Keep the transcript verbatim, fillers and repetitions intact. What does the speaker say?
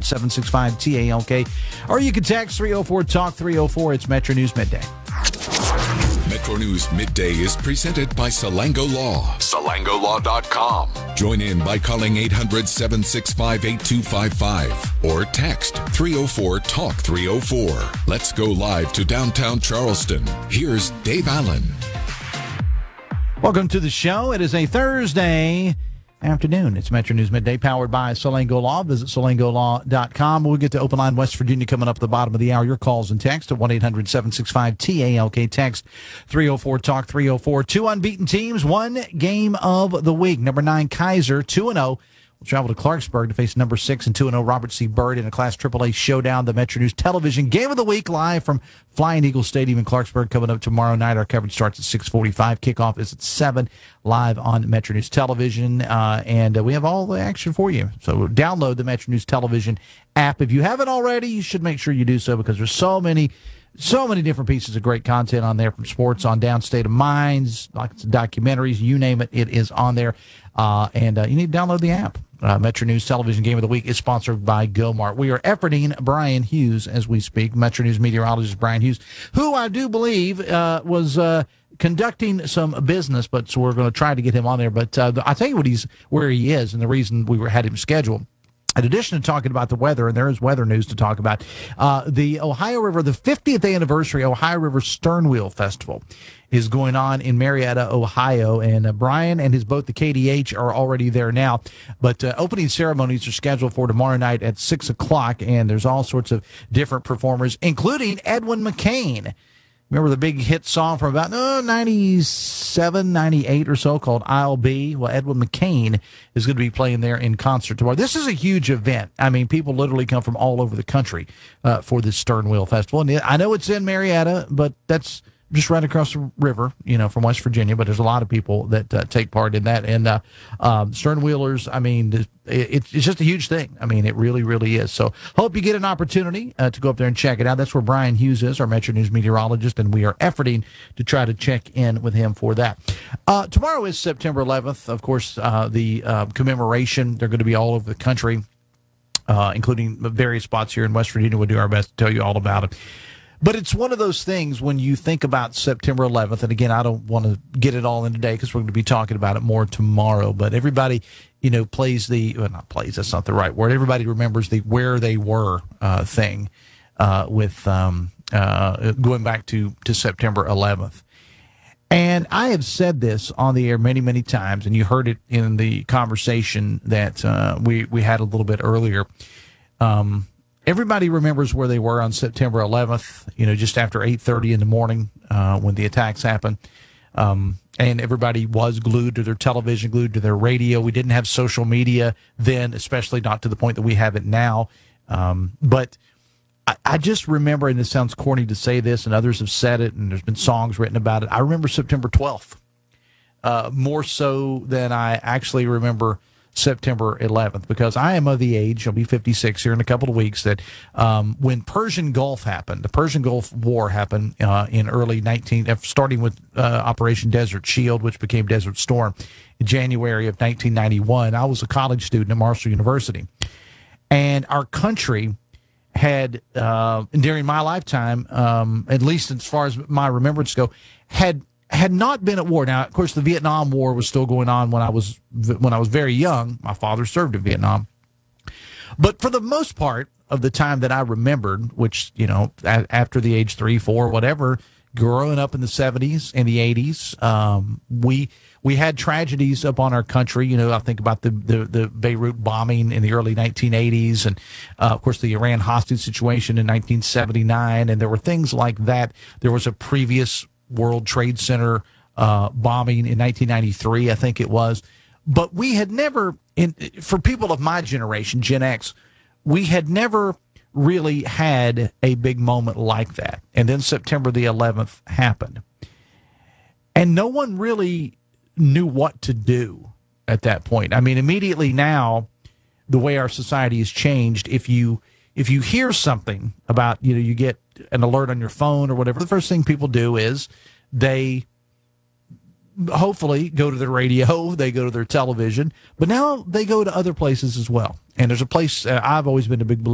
seven six five T A L K. Or you can text three oh four talk three oh four. It's Metro News Midday. Metro News Midday is presented by Salango Law. Salango Law dot com. Join in by calling eight hundred, seven six five, eight two five five or text three oh four talk three oh four. Let's go live to downtown Charleston. Here's Dave Allen. Welcome to the show. It is a Thursday afternoon. It's Metro News Midday, powered by Salango Law. Visit Salango Law dot com. We'll get to Open Line West Virginia coming up at the bottom of the hour. Your calls and text at one eight hundred, seven six five T A L K. Text three oh four talk three oh four. Two unbeaten teams, one game of the week. Number nine, Kaiser, two and oh. Will travel to Clarksburg to face number six and two and oh Robert C. Byrd in a Class triple A showdown. The Metro News Television Game of the Week live from Flying Eagle Stadium in Clarksburg coming up tomorrow night. Our coverage starts at six forty-five. Kickoff is at seven, live on Metro News Television. Uh, and uh, we have all the action for you. So download the Metro News Television app. If you haven't already, you should make sure you do so, because there's so many So many different pieces of great content on there, from sports on down, state of minds, like documentaries, you name it, it is on there. Uh, and uh, you need to download the app. Uh, Metro News Television Game of the Week is sponsored by Gilmart. We are efforting Brian Hughes as we speak, Metro News meteorologist Brian Hughes, who I do believe uh, was uh, conducting some business, but so we're going to try to get him on there. But uh, I'll tell you what he's where he is and the reason we were had him scheduled. In addition to talking about the weather, and there is weather news to talk about, uh, the Ohio River, the fiftieth anniversary Ohio River Stern Wheel Festival is going on in Marietta, Ohio. And uh, Brian and his boat, the K D H, are already there now. But uh, opening ceremonies are scheduled for tomorrow night at six o'clock, and there's all sorts of different performers, including Edwin McCain. Remember the big hit song from about oh, ninety-seven, ninety-eight or so called I'll Be? Well, Edwin McCain is going to be playing there in concert tomorrow. This is a huge event. I mean, people literally come from all over the country uh, for this Stern Wheel Festival. And I know it's in Marietta, but that's just right across the river, you know, from West Virginia. But there's a lot of people that uh, take part in that. And uh, um, Stern Wheelers, I mean, it, it's just a huge thing. I mean, it really, really is. So hope you get an opportunity uh, to go up there and check it out. That's where Brian Hughes is, our Metro News meteorologist, and we are efforting to try to check in with him for that. Uh, tomorrow is September eleventh. Of course, uh, the uh, commemoration, they're going to be all over the country, uh, including various spots here in West Virginia. We'll do our best to tell you all about it. But it's one of those things when you think about September eleventh, and again, I don't want to get it all in today because we're going to be talking about it more tomorrow, but everybody, you know, plays the, well, not plays, that's not the right word. Everybody remembers the where they were uh, thing uh, with um, uh, going back to, to September eleventh. And I have said this on the air many, many times, and you heard it in the conversation that uh, we, we had a little bit earlier. Um Everybody remembers where they were on September eleventh, you know, just after eight thirty in the morning uh, when the attacks happened. Um, and everybody was glued to their television, glued to their radio. We didn't have social media then, especially not to the point that we have it now. Um, but I, I just remember, and it sounds corny to say this, and others have said it, and there's been songs written about it. I remember September twelfth uh, more so than I actually remember September eleventh, because I am of the age, I'll be fifty-six here in a couple of weeks, that um, when Persian Gulf happened, the Persian Gulf War happened uh, in early nineteen, starting with uh, Operation Desert Shield, which became Desert Storm, in January of nineteen ninety-one. I was a college student at Marshall University, and our country had, uh, during my lifetime, um, at least as far as my remembrance go, had had not been at war. Now, of course, the Vietnam War was still going on when I was when I was very young. My father served in Vietnam. But for the most part of the time that I remembered, which, you know, a- after the age three, four, whatever, growing up in the seventies and the eighties, um, we we had tragedies upon our country. You know, I think about the, the, the Beirut bombing in the early nineteen eighties, and, uh, of course, the Iran hostage situation in nineteen seventy-nine, and there were things like that. There was a previous World Trade Center uh, bombing in nineteen ninety-three, I think it was. But we had never, in, for people of my generation, Gen X, we had never really had a big moment like that. And then September the eleventh happened. And no one really knew what to do at that point. I mean, immediately now, the way our society has changed, if you if you hear something about, you know, you get an alert on your phone or whatever, the first thing people do is they hopefully go to their radio, they go to their television, but now they go to other places as well. And there's a place, uh, I've always been a big believer